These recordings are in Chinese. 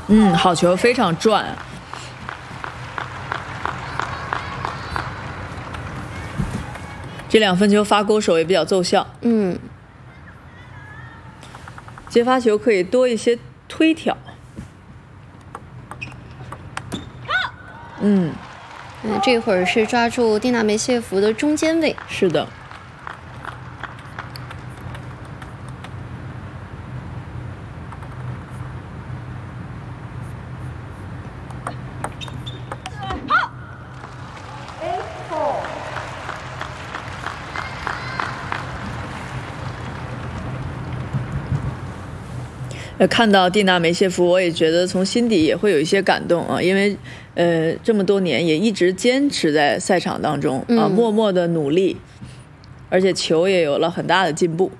好球，非常转。这2分球发勾手也比较奏效。接发球可以多一些推挑。 这会儿是抓住蒂娜梅谢夫的中间位。 是的。看到蒂娜梅谢夫，我也觉得从心底也会有一些感动啊，因为这么多年也一直坚持在赛场当中啊，默默的努力，而且球也有了很大的进步。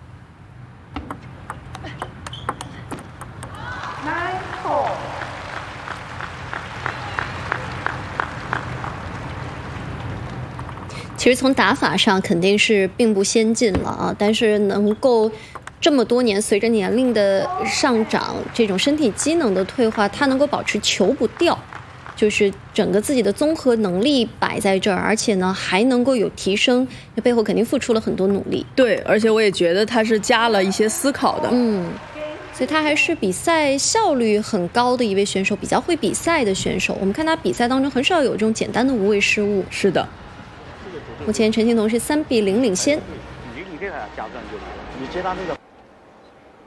其实从打法上肯定是并不先进了啊，但是能够这么多年随着年龄的上涨，这种身体机能的退化，他能够保持球不掉，就是整个自己的综合能力摆在这儿，而且呢还能够有提升，这背后肯定付出了很多努力。 对，而且我也觉得他是加了一些思考的。 所以他还是比赛效率很高的一位选手，比较会比赛的选手。我们看他比赛当中很少有这种简单的无谓失误。 是的。 目前陈幸同是3比0领先。 你给他加上就来了，你接他那个。